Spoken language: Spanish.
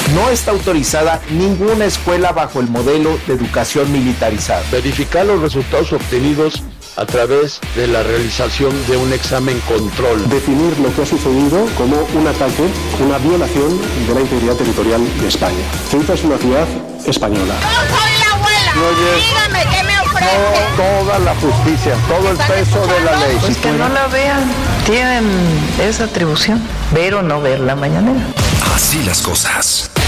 No está autorizada ninguna escuela bajo el modelo de educación militarizada. Verificar los resultados obtenidos a través de la realización de un examen control. Definir lo que ha sucedido como un ataque, una violación de la integridad territorial de España. Ceuta es una ciudad española. Yo soy la abuela. Dígame qué me ofrece. Toda la justicia, todo el peso de la ley. Pues que no la vean, tienen esa atribución, ver o no ver la mañanera. Así las cosas.